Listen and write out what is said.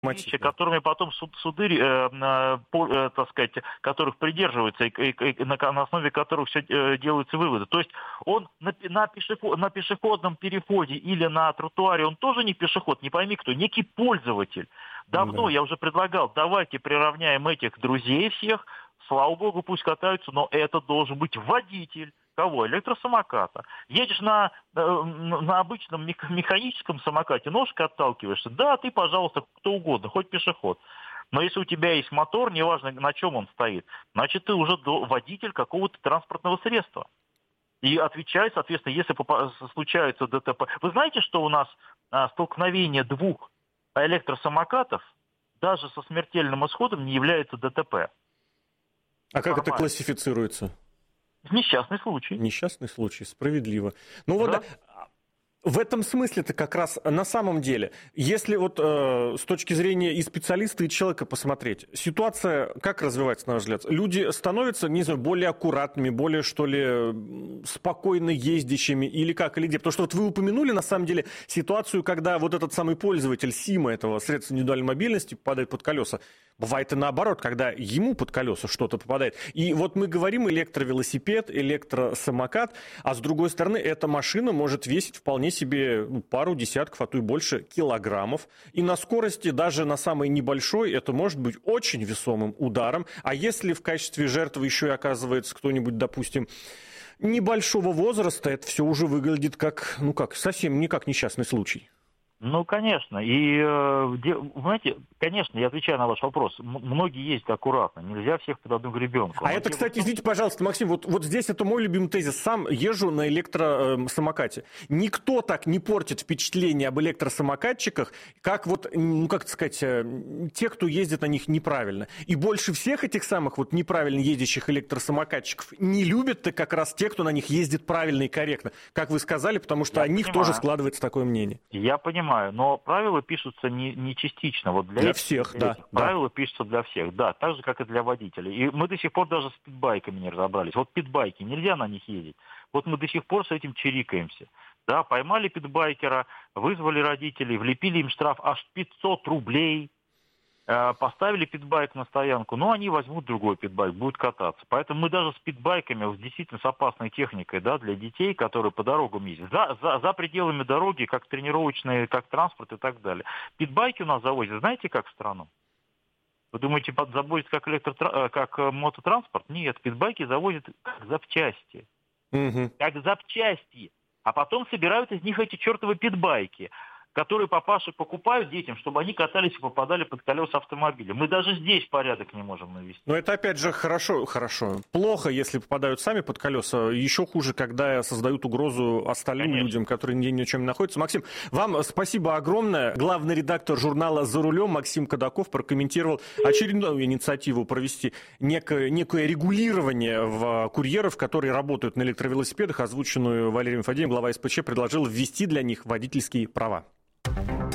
вещи, которыми потом суды, так сказать, которых придерживаются и на основе которых все делаются выводы. То есть он на пешеходном переходе или на тротуаре, он тоже не пешеход, не пойми кто, некий пользователь. Давно я уже предлагал, давайте приравняем этих друзей всех, слава богу, пусть катаются, но это должен быть водитель. Кого? Электросамоката. Едешь на обычном механическом самокате, ножкой отталкиваешься. Да, ты, пожалуйста, кто угодно, хоть пешеход. Но если у тебя есть мотор, неважно, на чем он стоит, значит, ты уже водитель какого-то транспортного средства. И отвечай, соответственно, если случается ДТП. Вы знаете, что у нас столкновение двух электросамокатов даже со смертельным исходом не является ДТП? А как это классифицируется? Несчастный случай. Несчастный случай, справедливо. Ну вот да. В этом смысле-то как раз на самом деле, если вот с точки зрения и специалиста, и человека посмотреть, ситуация как развивается, на ваш взгляд? Люди становятся, не знаю, более аккуратными, более, что ли, спокойно ездящими или как, или где? Потому что вот вы упомянули, на самом деле, ситуацию, когда вот этот самый пользователь СИМа, этого средства индивидуальной мобильности, попадает под колеса. Бывает и наоборот, когда ему под колеса что-то попадает. И вот мы говорим электровелосипед, электросамокат, а с другой стороны, эта машина может весить вполне себе пару десятков, а то и больше килограммов. И на скорости, даже на самой небольшой, это может быть очень весомым ударом. А если в качестве жертвы еще и оказывается кто-нибудь, допустим, небольшого возраста, это все уже выглядит как, совсем не как несчастный случай. Ну, конечно. И, знаете, конечно, я отвечаю на ваш вопрос. Многие ездят аккуратно. Нельзя всех под одну гребенку. А это, кстати, извините, пожалуйста, Максим, вот здесь это мой любимый тезис. Сам езжу на электросамокате. Никто так не портит впечатление об электросамокатчиках, как вот, те, кто ездит на них неправильно. И больше всех этих самых вот неправильно ездящих электросамокатчиков не любят-то как раз те, кто на них ездит правильно и корректно. Как вы сказали, потому что о них тоже складывается такое мнение. Я понимаю. Но правила пишутся не частично. Вот для всех, да. Правила пишутся для всех, да, так же, как и для водителей. И мы до сих пор даже с питбайками не разобрались. Вот питбайки, нельзя на них ездить. Вот мы до сих пор с этим чирикаемся. Да, поймали питбайкера, вызвали родителей, влепили им штраф аж 500 рублей. Поставили питбайк на стоянку, но они возьмут другой питбайк, будут кататься. Поэтому мы даже с питбайками, действительно с опасной техникой, да, для детей, которые по дорогам ездят, за пределами дороги, как тренировочные, как транспорт и так далее. Питбайки у нас завозят, знаете, как в страну? Вы думаете, завозят как мототранспорт? Нет, питбайки завозят как запчасти. Как запчасти. А потом собирают из них эти чертовы питбайки, которые папаши покупают детям, чтобы они катались и попадали под колеса автомобиля. Мы даже здесь порядок не можем навести. Но это, опять же, хорошо. Плохо, если попадают сами под колеса. Еще хуже, когда создают угрозу остальным людям, которые ни о чем не находятся. Максим, вам спасибо огромное. Главный редактор журнала «За рулем» Максим Кадаков прокомментировал очередную инициативу провести некое регулирование в курьеров, которые работают на электровелосипедах, озвученную Валерием Фадеем. Глава СПЧ предложил ввести для них водительские права.